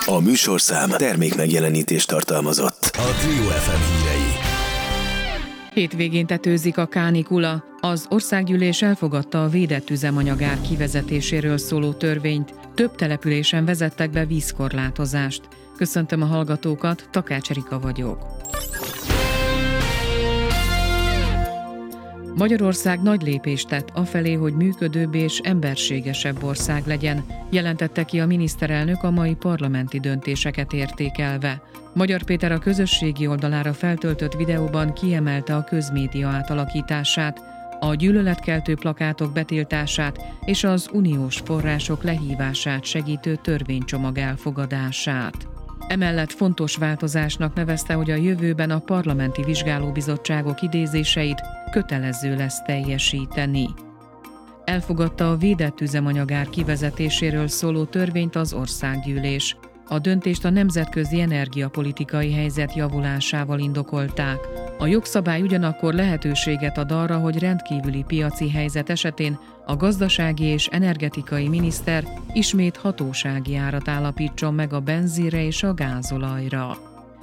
A műsorszám termékmegjelenítést tartalmazott. A Trio FM hírei. Hétvégén tetőzik a kánikula. Az országgyűlés elfogadta a védett üzemanyagár kivezetéséről szóló törvényt. Több településen vezettek be vízkorlátozást. Köszöntöm a hallgatókat, Takács Erika vagyok. Magyarország nagy lépést tett afelé, hogy működőbb és emberségesebb ország legyen, jelentette ki a miniszterelnök a mai parlamenti döntéseket értékelve. Magyar Péter a közösségi oldalára feltöltött videóban kiemelte a közmédia átalakítását, a gyűlöletkeltő plakátok betiltását és az uniós források lehívását segítő törvénycsomag elfogadását. Emellett fontos változásnak nevezte, hogy a jövőben a parlamenti vizsgálóbizottságok idézéseit kötelező lesz teljesíteni. Elfogadta a védett üzemanyagár kivezetéséről szóló törvényt az országgyűlés. A döntést a nemzetközi energiapolitikai helyzet javulásával indokolták. A jogszabály ugyanakkor lehetőséget ad arra, hogy rendkívüli piaci helyzet esetén a gazdasági és energetikai miniszter ismét hatósági árat állapítson meg a benzinre és a gázolajra.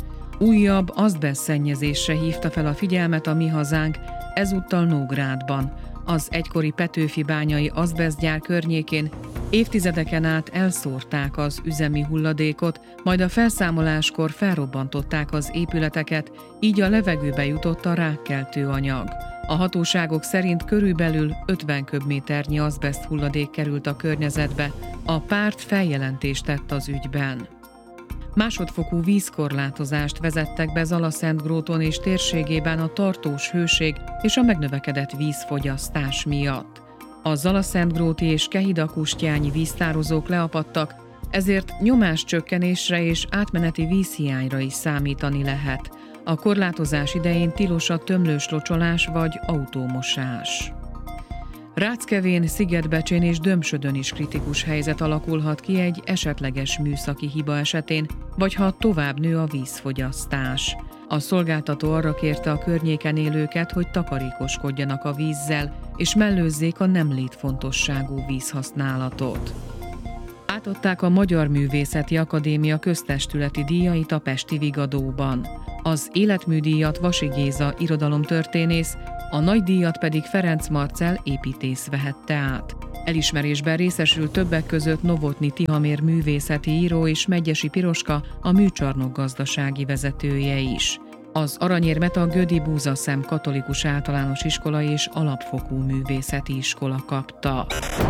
Újabb azbesztszennyezésre hívta fel a figyelmet a Mi Hazánk, ezúttal Nógrádban. Az egykori Petőfi bányai azbesztgyár környékén évtizedeken át elszórták az üzemi hulladékot, majd a felszámoláskor felrobbantották az épületeket, így a levegőbe jutott a rákkeltő anyag. A hatóságok szerint körülbelül 50 köbméternyi azbeszt hulladék került a környezetbe, a párt feljelentést tett az ügyben. Másodfokú vízkorlátozást vezettek be Zalaszentgróton és térségében a tartós hőség és a megnövekedett vízfogyasztás miatt. A zalaszentgróti és kehidakustyányi víztározók leapadtak, ezért nyomáscsökkenésre és átmeneti vízhiányra is számítani lehet. A korlátozás idején tilos a tömlős locsolás vagy autómosás. Ráckevén, Szigetbecsén és Dömsödön is kritikus helyzet alakulhat ki egy esetleges műszaki hiba esetén, vagy ha tovább nő a vízfogyasztás. A szolgáltató arra kérte a környéken élőket, hogy takarékoskodjanak a vízzel, és mellőzzék a nem létfontosságú vízhasználatot. Átadták a Magyar Művészeti Akadémia köztestületi díjait a pesti Vigadóban. Az életműdíjat Vasi Géza irodalomtörténész, a nagydíjat pedig Ferenc Marcell építész vehette át. Elismerésben részesül többek között Novotny Tihamér művészeti író és Medgyessy Piroska, a műcsarnok gazdasági vezetője is. Az aranyérmet a Gödi Búzaszem Katolikus Általános Iskola és Alapfokú Művészeti Iskola kapta.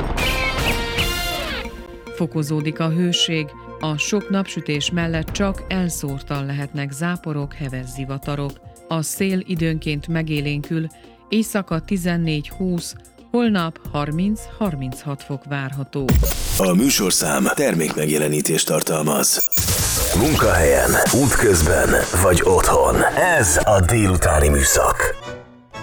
Fokozódik a hőség, a sok napsütés mellett csak elszórtan lehetnek záporok, heves zivatarok. A szél időnként megélénkül, éjszaka 14-20, holnap 30-36 fok várható. A műsorszám termékmegjelenítést tartalmaz. Munkahelyen, útközben vagy otthon. Ez a délutáni műszak.